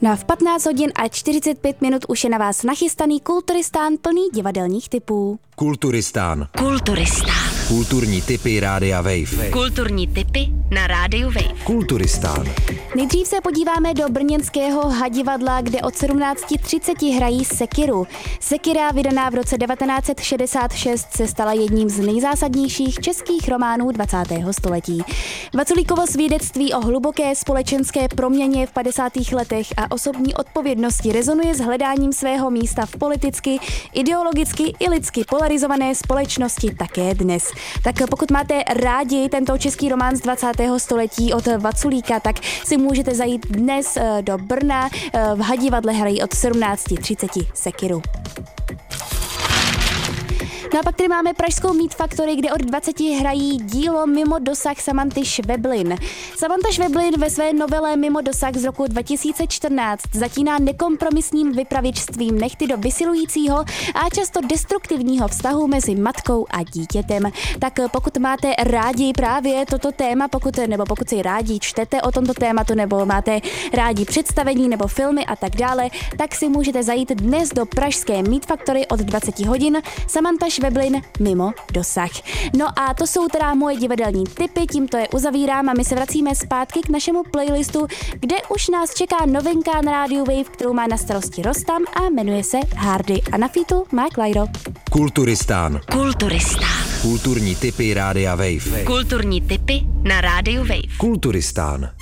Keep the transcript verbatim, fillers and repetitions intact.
No a v patnáct hodin a čtyřicet pět minut už je na vás nachystaný Kulturistán plný divadelních tipů. Kulturistán. Kulturistán. Kulturní tipy Rádia Wave. Kulturní tipy na Rádiu Wave. Kulturistán. Nejdřív se podíváme do brněnského Hadivadla, kde od sedmnáct třicet hrají Sekiru. Sekira, vydaná v roce devatenáct set šedesát šest, se stala jedním z nejzásadnějších českých románů dvacátého století. Vaculíkovo svědectví o hluboké společenské proměně v padesátých letech a osobní odpovědnosti rezonuje s hledáním svého místa v politicky, ideologicky i lidsky polarizované společnosti také dnes. Tak pokud máte rádi tento český román z dvacátého století od Vaculíka, tak si můžete zajít dnes do Brna. V Hadivadle hrají od sedmnáct třicet Sekiru. No a pak tady máme pražskou Meat Factory, kde od dvaceti hrají dílo Mimo dosah Samanty Šveblin. Samanta Šveblin ve své novele Mimo dosah z roku dva tisíce čtrnáct zatíná nekompromisním vypravěčstvím nehty do vysilujícího a často destruktivního vztahu mezi matkou a dítětem. Tak pokud máte rádi právě toto téma, pokud, nebo pokud si rádi čtete o tomto tématu, nebo máte rádi představení nebo filmy a tak dále, tak si můžete zajít dnes do pražské Meat Factory od dvaceti hodin. Samanta Šveblin Mimo dosah. No a to jsou teda moje divadelní tipy, tímto je uzavírám a my se vracíme zpátky k našemu playlistu, kde už nás čeká novinka na rádiu Wave, kterou má na starosti Rostam a jmenuje se Hardy a na featu má Klajro. Kulturistán. Kulturistán. Kulturní tipy Rádia Wave. Kulturní tipy na Rádiu Wave. Kulturistán.